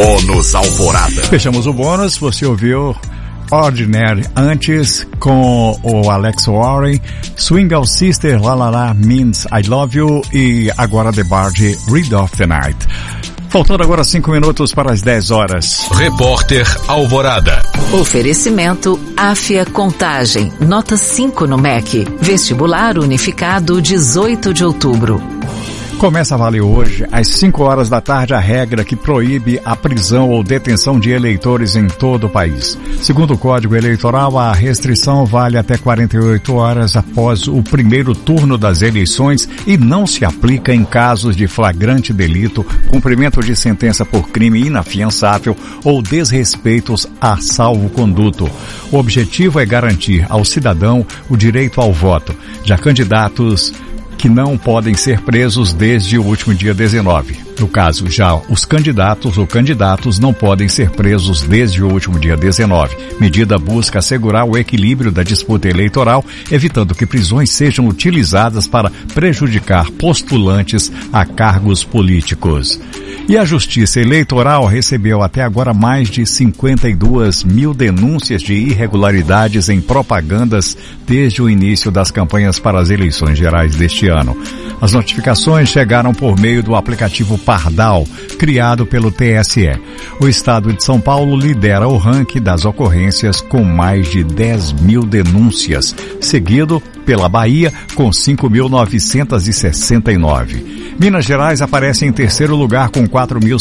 Bônus Alvorada. Fechamos o bônus, você ouviu Ordinary antes com o Alex Warren, Swing Out Sister, La La La Means I Love You e agora The Bard, Read of the Night. Faltando agora 5 minutos para as 10 horas. Repórter Alvorada. Oferecimento Áfia Contagem, nota 5 no MEC. Vestibular unificado 18 de outubro. Começa a valer hoje, às 5 horas da tarde, a regra que proíbe a prisão ou detenção de eleitores em todo o país. Segundo o Código Eleitoral, a restrição vale até 48 horas após o primeiro turno das eleições e não se aplica em casos de flagrante delito, cumprimento de sentença por crime inafiançável ou desrespeitos a salvo-conduto. O objetivo é garantir ao cidadão o direito ao voto. Já candidatos que não podem ser presos desde o último dia 19. No caso, já os candidatos ou candidatos não podem ser presos desde o último dia 19. Medida busca assegurar o equilíbrio da disputa eleitoral, evitando que prisões sejam utilizadas para prejudicar postulantes a cargos políticos. E a Justiça Eleitoral recebeu até agora mais de 52 mil denúncias de irregularidades em propagandas desde o início das campanhas para as eleições gerais deste ano. As notificações chegaram por meio do aplicativo Pardal, criado pelo TSE. O estado de São Paulo lidera o ranking das ocorrências com mais de 10 mil denúncias, seguido pela Bahia com 5.969. Minas Gerais aparece em terceiro lugar com 4.100